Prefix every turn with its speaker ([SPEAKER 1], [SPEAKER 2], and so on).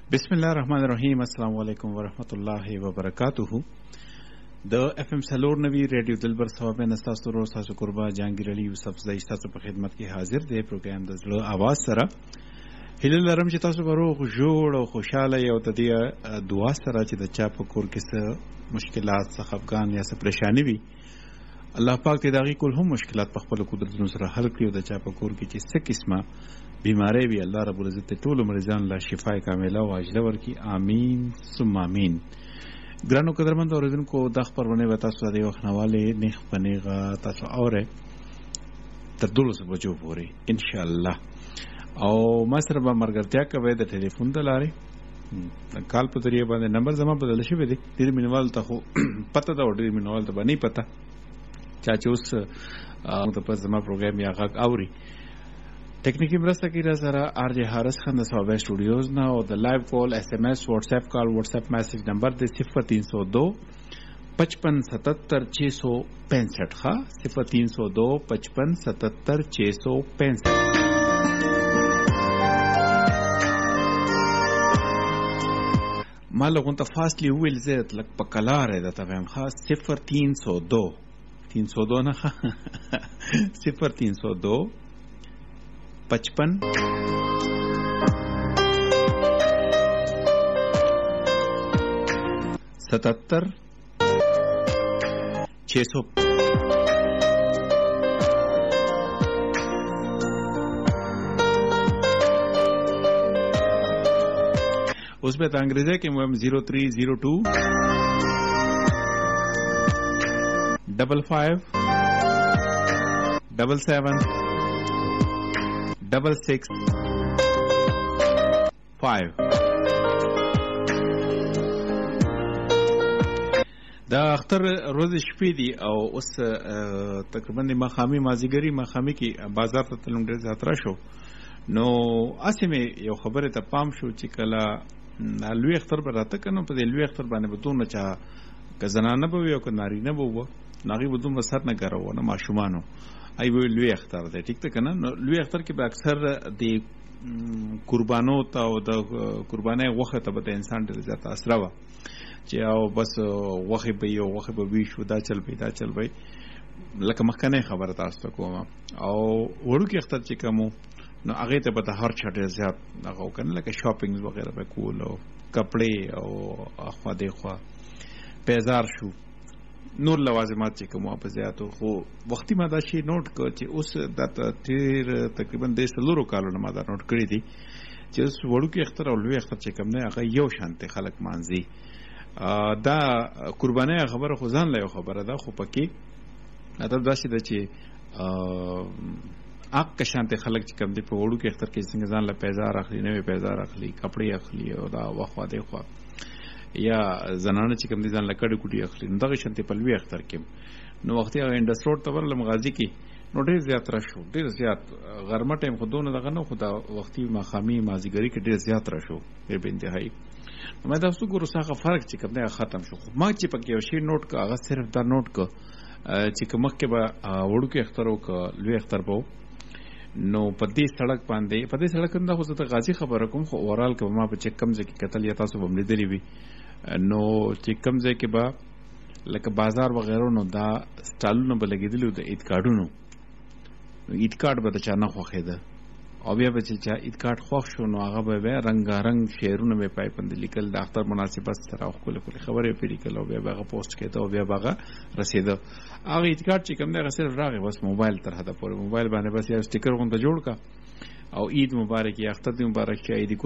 [SPEAKER 1] بسم الله الرحمن الرحیم. السلام علیکم ورحمۃ اللہ وبرکاتہ. د اف ام سلور نوی ریډیو دلبر ثواب نستاسو ورو تاسو قربا جهانگیر علي یوسف زئی تاسو په خدمت کې حاضر دی. پروګرام د زړه आवाज سره هیله لرم چې تاسو ورو جوړ او خوشاله یو د دې دعا سره چې د چا په کور کې څه مشکلات څه خفګان یا څه پریشانی وي الله پاک دې داغي کول هم مشکلات په خپل قدرت سره حل کړي او د چا په کور کې چې څه قسمه بیماری وي الله رب العزت ټول مریضان له شفای کامله او عاجله ورکړي. آمین ثم آمین. ګرانو قدرمند اوریدونکو د خبرونه وتا سو د وخت نواله نه پنيغه تاسو اوره تر 12 بجو پورې ان شاء الله. او ما سره به مرګرتیا کوي د ټلیفون د لارې کال په ذریعہ باندې نمبر زما بدل شوی دی. د مینوال ته خو پته دا وړي مینوال ته باندې پته چا چې اوس ته په زما پروګرام یا غږ اوري ټیکنیکی مرسته کوي سره آر جے حارث خان د صواب سټوډیوز نه او د لایو کال اس ام اس واتس اپ کال واتس اپ میسج نمبر د 0302 55 77 665 ښه 0302 55 77 665. ما لغون ته فاصله ویل زیات لک په کلاره د تفهم خاص 0302 302 نه 0302 55 77 600. उसमें तो अंग्रेजी के मुझे 0302 55 77 665. دا اختر روز شپې دی او اوس تقریبا د مخامي مازیګری مخامي کې بازار ته تلم ډېر زیات را شو نو اسمه یو خبره ته پام شو چې کله لوی اختر به راته کنه په دې لوی اختر باندې بدون چا که زنانه به یو که نارینه به وو ناغي بدون وسر نه غراو نه ماشومانو ای وی لوی اختر دی ټیک ته کنه لوی اختر کې به اکثر د قربانو ته او د قربانای وخت ته به انسان ډیر زیات اثر و چې او بس وخت به یو وخت به وی شو دا چل وي لکه مخکنه خبره تاسو ته کوم او وړو کې اختر چې کوم نو هغه ته به هر چا ډیر زیات هغه کنه لکه شاپینګز وغیرہ به کول او کپڑے او اخوا دیخوا بازار شو نور لوازمات چې کوم په زیاتو خو وختي ما دا شی نوٹ کړ چې اوس د تیر تقریبا د 3 کالونو ما دا نوٹ کړی دي چې اوس وړو کې اختر او لوی اختر چې کوم نه هغه یو شانته خلک مانځي. دا قرباني خبره خو ځان له خبره ده خو پکې مطلب دا شي چې اق شانته خلک چې کوم دي په وړو کې اختر کې څنګه ځان له پیزار اخلي نوې پیزار اخلي کپڑے اخلي او دا وخوا دی خو یا زنانه چې کوم دي ځان لکړې کوټي اخلي نو دغه شانته په لوی اختر کې نو وختي انډستری روډ ته ورلم غازی کې نو ډېر زیات را شو ډېر زیات غرمه ټیم خودونه دغه نو خدا وختي مخامي مازیګری کې ډېر زیات را شو ډېر به انتهایی. ما دا څو ګورو څنګه فرق چې کوم نه ختم شو ما چې پکې یو شی نوٹ کا هغه صرف دا نوٹ کا چې کومه کې به وړو کې اختر او لوی اختر بو نو په دې سړک نه خو زه غازی خبره کوم خو اورال کې ما په چک کم ځکه قتل یا تاسو هم لیدلی وي نو چې کم ځای کې به لکه بازار وغیرہ نو دا سټالونه به لګېدلي د عید کارډونو نو عید کارډ به د چا نه خوښېده او بیا به چې چا عید کارډ خوښ شو نو هغه به رنګارنګ شعرونه به پای باندې لیکل د اختر مناسبت سره او ښکلې خبرې پرې لیکل او بیا به هغه پوسټ کېده او بیا به هغه رسېده. هغه عید کارډ چې کوم دی هغه صرف راغی بس موبایل تر حده پورې موبایل باندې بس یو سټیکر غونډه جوړ کا او عید مبارک یا اختر دې مبارک شه عید